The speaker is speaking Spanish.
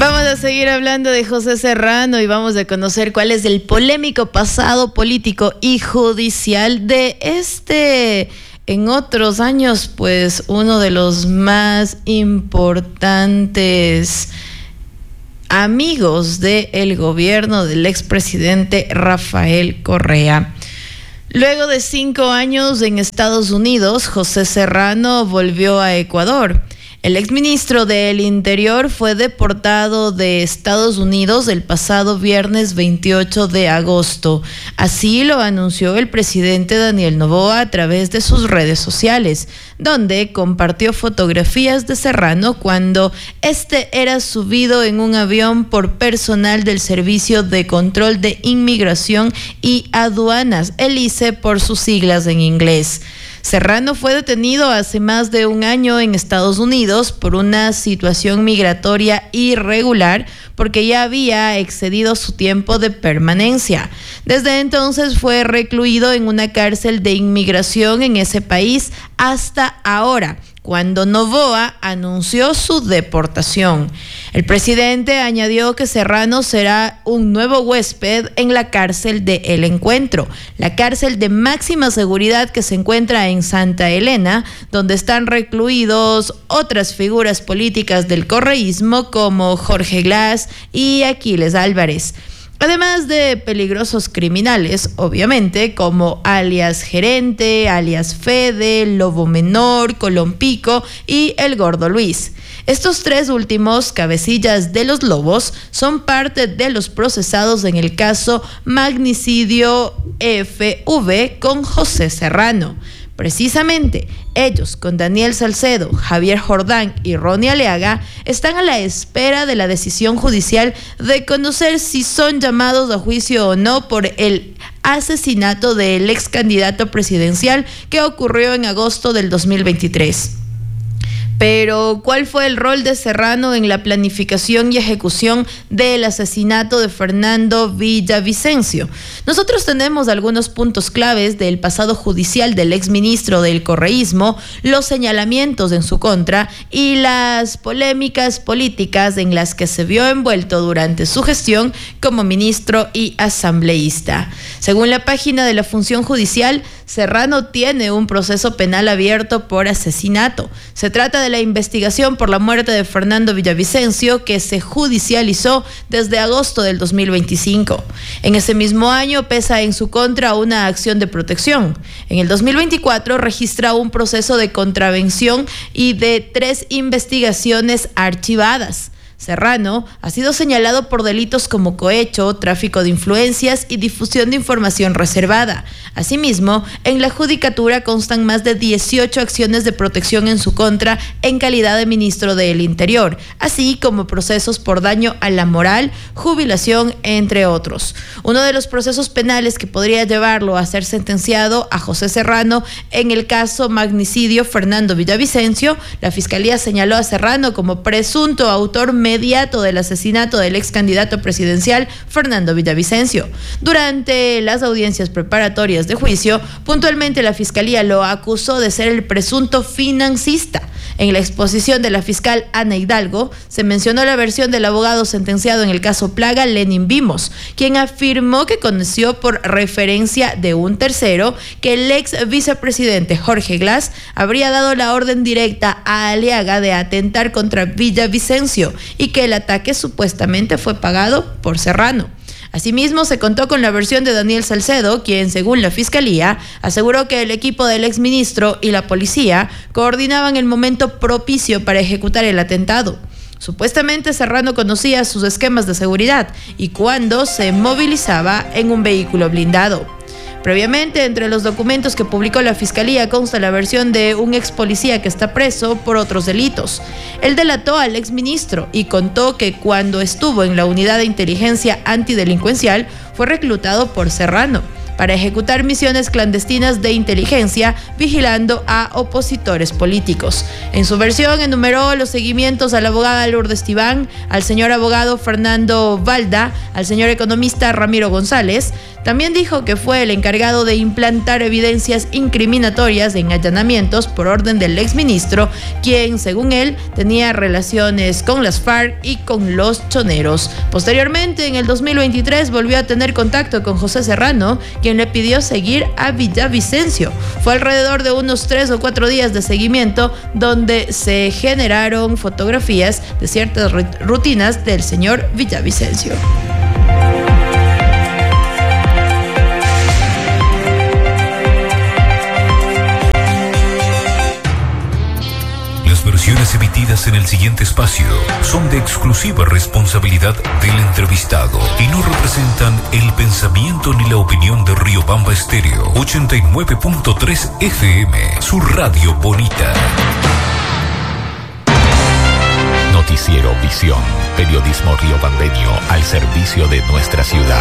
Vamos a seguir hablando de José Serrano y vamos a conocer cuál es el polémico pasado político y judicial de en otros años, pues uno de los más importantes amigos del gobierno del expresidente Rafael Correa. Luego de 5 años en Estados Unidos, José Serrano volvió a Ecuador. El exministro del Interior fue deportado de Estados Unidos el pasado viernes 28 de agosto. Así lo anunció el presidente Daniel Noboa a través de sus redes sociales, donde compartió fotografías de Serrano cuando era subido en un avión por personal del Servicio de Control de Inmigración y Aduanas, el ICE por sus siglas en inglés. Serrano fue detenido hace más de un año en Estados Unidos por una situación migratoria irregular porque ya había excedido su tiempo de permanencia. Desde entonces fue recluido en una cárcel de inmigración en ese país hasta ahora, cuando Noboa anunció su deportación. El presidente añadió que Serrano será un nuevo huésped en la cárcel de El Encuentro, la cárcel de máxima seguridad que se encuentra en Santa Elena, donde están recluidos otras figuras políticas del correísmo como Jorge Glass y Aquiles Álvarez. Además de peligrosos criminales, obviamente, como alias Gerente, alias Fede, Lobo Menor, Colompico y El Gordo Luis. Estos 3 últimos, cabecillas de los Lobos, son parte de los procesados en el caso Magnicidio FV con José Serrano. Precisamente, ellos, con Daniel Salcedo, Javier Jordán y Ronnie Aliaga, están a la espera de la decisión judicial de conocer si son llamados a juicio o no por el asesinato del ex candidato presidencial que ocurrió en agosto del 2023. Pero, ¿cuál fue el rol de Serrano en la planificación y ejecución del asesinato de Fernando Villavicencio? Nosotros tenemos algunos puntos claves del pasado judicial del exministro del correísmo, los señalamientos en su contra y las polémicas políticas en las que se vio envuelto durante su gestión como ministro y asambleísta. Según la página de la Función Judicial, Serrano tiene un proceso penal abierto por asesinato. Se trata de la investigación por la muerte de Fernando Villavicencio, que se judicializó desde agosto del 2025. En ese mismo año pesa en su contra una acción de protección. En el 2024 registra un proceso de contravención y de 3 investigaciones archivadas. Serrano ha sido señalado por delitos como cohecho, tráfico de influencias y difusión de información reservada. Asimismo, en la judicatura constan más de 18 acciones de protección en su contra en calidad de ministro del Interior, así como procesos por daño a la moral, jubilación, entre otros. Uno de los procesos penales que podría llevarlo a ser sentenciado a José Serrano en el caso Magnicidio Fernando Villavicencio, la Fiscalía señaló a Serrano como presunto autor inmediato del asesinato del ex candidato presidencial Fernando Villavicencio. Durante las audiencias preparatorias de juicio, puntualmente la Fiscalía lo acusó de ser el presunto financista. En la exposición de la fiscal Ana Hidalgo, se mencionó la versión del abogado sentenciado en el caso Plaga, Lenin Vimos, quien afirmó que conoció por referencia de un tercero que el ex vicepresidente Jorge Glass habría dado la orden directa a Aliaga de atentar contra Villavicencio y que el ataque supuestamente fue pagado por Serrano. Asimismo, se contó con la versión de Daniel Salcedo, quien, según la Fiscalía, aseguró que el equipo del exministro y la policía coordinaban el momento propicio para ejecutar el atentado. Supuestamente Serrano conocía sus esquemas de seguridad y cuándo se movilizaba en un vehículo blindado. Previamente, entre los documentos que publicó la Fiscalía consta la versión de un ex policía que está preso por otros delitos. Él delató al exministro y contó que cuando estuvo en la unidad de inteligencia antidelincuencial fue reclutado por Serrano. para ejecutar misiones clandestinas de inteligencia, vigilando a opositores políticos. En su versión enumeró los seguimientos a la abogada Lourdes Tibán, al señor abogado Fernando Valda, al señor economista Ramiro González. También dijo que fue el encargado de implantar evidencias incriminatorias en allanamientos por orden del exministro, quien, según él, tenía relaciones con las FARC y con los choneros. Posteriormente, en el 2023, volvió a tener contacto con José Serrano, quien le pidió seguir a Villavicencio. Fue alrededor de unos 3 o 4 días de seguimiento donde se generaron fotografías de ciertas rutinas del señor Villavicencio. Las versiones emitidas en el siguiente espacio son de exclusiva responsabilidad del entrevistado y no representan el pensamiento ni la opinión de Riobamba Estéreo 89.3 FM, su radio bonita. Noticiero Visión, periodismo riobambeño al servicio de nuestra ciudad.